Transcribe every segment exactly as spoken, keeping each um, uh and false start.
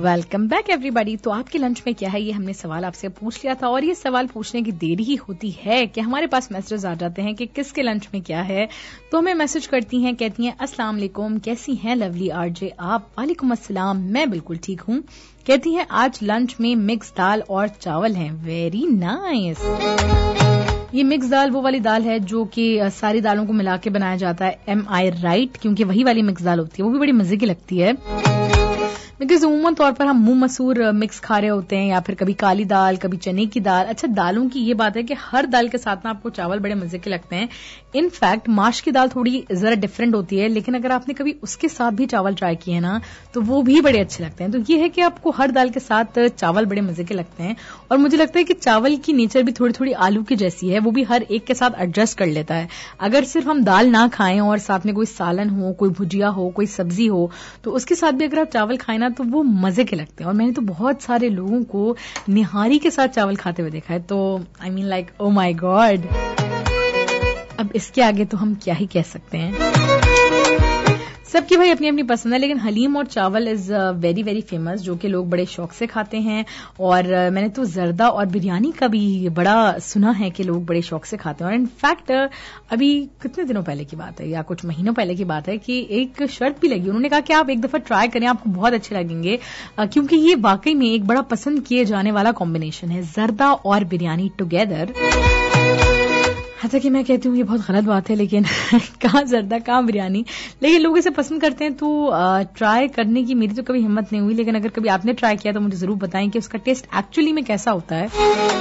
Welcome back everybody. तो आपके lunch में क्या है, ये हमने सवाल आपसे पूछ लिया था और ये सवाल पूछने की देरी ही होती है कि हमारे पास मैसेजेस आ जाते हैं कि किसके लंच में क्या है। तो हमें मैसेज करती हैं, कहती हैं अस्सलाम वालेकुम, कैसी हैं लवली आरजे आप? वालेकुम अस्सलाम, मैं बिल्कुल ठीक हूँ। कहती हैं आज लंच में मिक्स दाल और चावल हैं। Very nice. ये मिक्स दाल वो वाली दाल है जो कि सारी दालों को मिला के बनाया जाता है। एम आई राइट? क्योंकि वही वाली मिक्स दाल होती है, वो भी बड़ी मजे की लगती है। बिकॉज उमूमन तौर पर हम मुंह मसूर मिक्स खा रहे होते हैं या फिर कभी काली दाल, कभी चने की दाल। अच्छा, दालों की ये बात है कि हर दाल के साथ ना आपको चावल बड़े मजे के लगते हैं। इनफैक्ट माश की दाल थोड़ी जरा डिफरेंट होती है, लेकिन अगर आपने कभी उसके साथ भी चावल ट्राई किए ना तो वो भी बड़े अच्छे लगते हैं। तो ये है कि आपको हर दाल के साथ चावल बड़े मजे के लगते हैं। और मुझे लगता है कि चावल की नेचर भी थोड़ी थोड़ी आलू की जैसी है, वो भी हर एक के साथ एडजस्ट कर लेता है। अगर सिर्फ हम दाल ना खाएं और साथ में कोई सालन हो, कोई भुजिया हो, कोई सब्जी हो, तो उसके साथ भी अगर आप चावल खाएं ना तो वो मजे के लगते हैं। और मैंने तो बहुत सारे लोगों को निहारी के साथ चावल खाते हुए देखा है। तो I mean like oh my God. अब इसके आगे तो हम क्या ही कह सकते हैं। सबकी भाई अपनी अपनी पसंद है, लेकिन हलीम और चावल इज वेरी वेरी फेमस, जो कि लोग बड़े शौक से खाते हैं। और uh, मैंने तो जर्दा और बिरयानी का भी बड़ा सुना है कि लोग बड़े शौक से खाते हैं। और इनफैक्ट uh, अभी कितने दिनों पहले की बात है या कुछ महीनों पहले की बात है कि एक शर्त भी लगी, उन्होंने कहा कि आप एक दफा ट्राई करें, आपको बहुत अच्छे लगेंगे, uh, क्योंकि ये वाकई में एक बड़ा पसंद किए जाने वाला कॉम्बिनेशन है, जर्दा और बिरयानी टुगेदर। हालांकि कि मैं कहती हूँ ये बहुत गलत बात है, लेकिन कहाँ जर्दा कहाँ बिरयानी, लेकिन लोग इसे पसंद करते हैं। तो ट्राई करने की मेरी तो कभी हिम्मत नहीं हुई, लेकिन अगर कभी आपने ट्राई किया तो मुझे जरूर बताएं कि उसका टेस्ट एक्चुअली में कैसा होता है।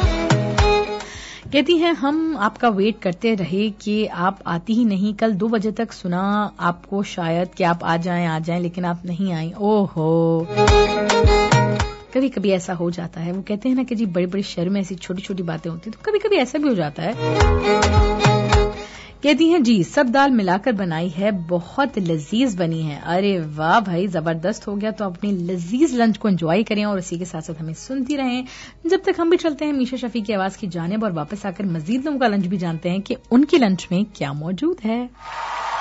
कहती हैं हम आपका वेट करते रहे कि आप आती ही नहीं। कल दो बजे तक सुना आपको शायद कि आप आ जाएं आ जाएं, लेकिन आप नहीं आई। ओहो, कभी कभी ऐसा हो जाता है। वो कहते हैं ना कि जी बड़ी बड़ी शहर में ऐसी छोटी छोटी बातें होती हैं, तो कभी कभी ऐसा भी हो जाता है। कहती हैं जी सब दाल मिलाकर बनाई है, बहुत लजीज बनी है। अरे वाह भाई, जबरदस्त हो गया। तो अपनी लजीज लंच को एंजॉय करें और इसी के साथ साथ हमें सुनती रहें, जब तक हम भी चलते हैं मीशा शफी की आवाज की जानिब और वापस आकर मजीद लोगों का लंच भी जानते हैं कि उनकी लंच में क्या मौजूद है।